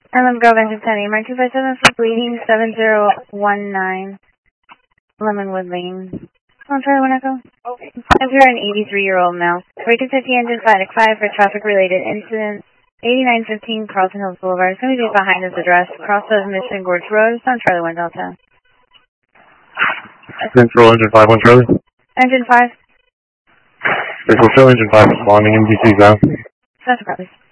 Lemon Grove Engine 10, AMR 257, fleet bleeding 7019, Lemonwood Lane. On Charlie 1 Echo. Okay. If you're an 83-year-old male, Breaker 50 engine Atlantic 5 for traffic-related incident, 8915 Carlton Hills Boulevard. It's going to be behind this address, cross of Mission Gorge Road. It's on Charlie 1 Delta. Central Engine 5 on Charlie. Engine 5. Central Show Engine 5 responding, NBC now. Central, please.